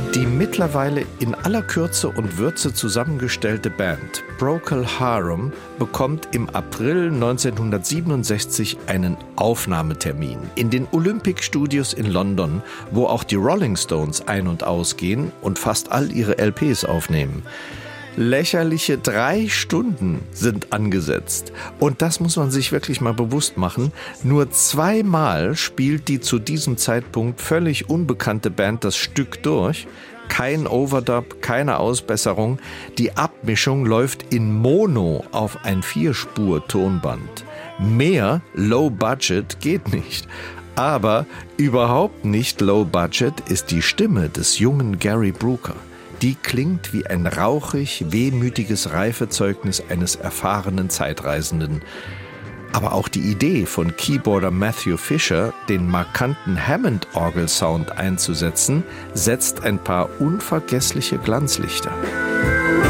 Die mittlerweile in aller Kürze und Würze zusammengestellte Band Procol Harum bekommt im April 1967 einen Aufnahmetermin in den Olympic Studios in London, wo auch die Rolling Stones ein- und ausgehen und fast all ihre LPs aufnehmen. Lächerliche 3 Stunden sind angesetzt. Und das muss man sich wirklich mal bewusst machen. Nur 2-mal spielt die zu diesem Zeitpunkt völlig unbekannte Band das Stück durch. Kein Overdub, keine Ausbesserung. Die Abmischung läuft in Mono auf ein 4-Spur-Tonband. Mehr Low Budget geht nicht. Aber überhaupt nicht Low Budget ist die Stimme des jungen Gary Brooker. Die klingt wie ein rauchig, wehmütiges Reifezeugnis eines erfahrenen Zeitreisenden. Aber auch die Idee von Keyboarder Matthew Fisher, den markanten Hammond-Orgel-Sound einzusetzen, setzt ein paar unvergessliche Glanzlichter.